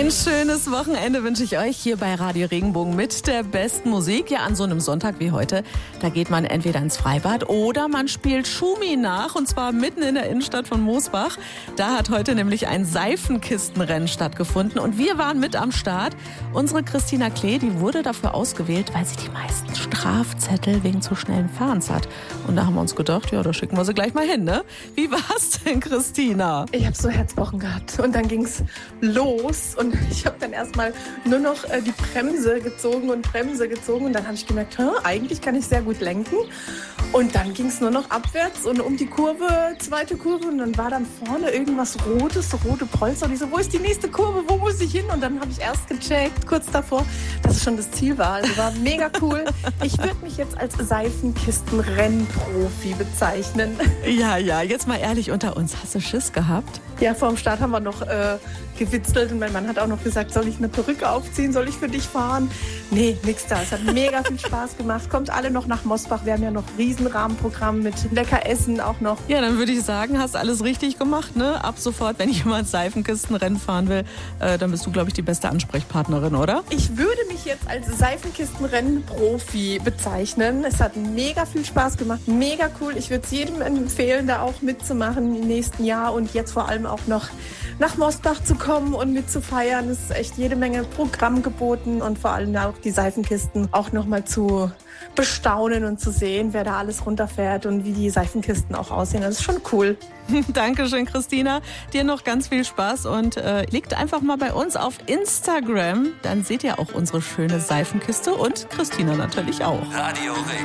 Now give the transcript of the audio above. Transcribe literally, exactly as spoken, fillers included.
Ein schönes Wochenende wünsche ich euch hier bei Radio Regenbogen mit der besten Musik. Ja, an so einem Sonntag wie heute, da geht man entweder ins Freibad oder man spielt Schumi nach, und zwar mitten in der Innenstadt von Mosbach. Da hat heute nämlich ein Seifenkistenrennen stattgefunden und wir waren mit am Start. Unsere Christina Klee, die wurde dafür ausgewählt, weil sie die meisten Strafzettel wegen zu schnellen Fahrens hat. Und da haben wir uns gedacht, ja, da schicken wir sie gleich mal hin, ne? Wie war's denn, Christina? Ich habe so Herzwochen gehabt und dann ging's los und ich habe dann erstmal nur noch äh, die Bremse gezogen und Bremse gezogen und dann habe ich gemerkt, hä, eigentlich kann ich sehr gut lenken. Und dann ging es nur noch abwärts und um die Kurve, zweite Kurve, und dann war dann vorne irgendwas Rotes, so rote Polster. Und ich so, wo ist die nächste Kurve, wo muss ich hin? Und dann habe ich erst gecheckt, kurz davor, dass es schon das Ziel war. Also war mega cool. Ich würde mich jetzt als Seifenkistenrennprofi bezeichnen. Ja, ja, jetzt mal ehrlich unter uns. Hast du Schiss gehabt? Ja, vor dem Start haben wir noch äh, gewitzelt und mein Mann hat auch noch gesagt, soll ich eine Perücke aufziehen, soll ich für dich fahren? Nee, nix da. Es hat mega viel Spaß gemacht. Kommt alle noch nach Mosbach. Wir haben ja noch ein Riesenrahmenprogramm mit lecker Essen auch noch. Ja, dann würde ich sagen, hast alles richtig gemacht, ne? Ab sofort, wenn jemand Seifenkistenrennen fahren will, äh, dann bist du, glaube ich, die beste Ansprechpartnerin, oder? Ich würde mich jetzt als Seifenkistenrennen-Profi bezeichnen. Es hat mega viel Spaß gemacht, mega cool. Ich würde es jedem empfehlen, da auch mitzumachen im nächsten Jahr und jetzt vor allem auch noch nach Mosbach zu kommen und mitzufeiern. Es ist echt jede Menge Programm geboten und vor allem auch die Seifenkisten auch noch mal zu bestaunen und zu sehen, wer da alles runterfährt und wie die Seifenkisten auch aussehen. Das ist schon cool. Dankeschön, Christina. Dir noch ganz viel Spaß und äh, liegt einfach mal bei uns auf Instagram. Dann seht ihr auch unsere schöne Seifenkiste und Christina natürlich auch. Radio Regen.